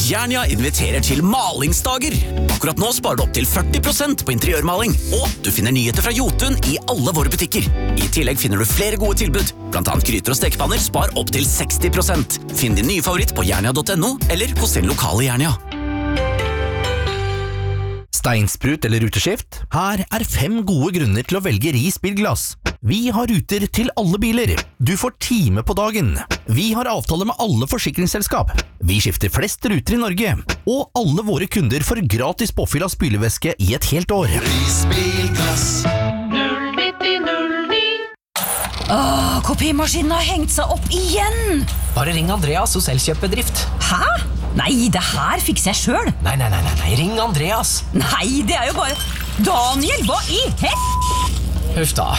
Jernia inviterer til malingsdager. Akkurat nå sparer du opp til 40% på interiørmaling, og du finner nyheter fra Jotun i alle våre butikker. I tillegg finner du flere gode tilbud, blant annet gryter og stekepanner spar opp til 60%. Finn din nye favoritt på jernia.no, eller hos din lokale Jernia. Steinsprut eller ruteskift? Her er 5 gode grunner til å velge Ris bilglass. Vi har ruter til alle biler. Du får time på dagen. Vi har avtale med alle forsikringsselskap. Vi skifter flest ruter i Norge. Og alle våre kunder får gratis påfyll av spylevæske i et helt år. Ris bilglass 09009. Kopimaskinen har hengt seg opp igjen. Bare ring Andreas hos Elkjøpbedrift. Hæ? Nei, det her fikser jeg selv. Nei, ring Andreas. Nei, det er jo bare... Daniel, hva i hett? Huff da.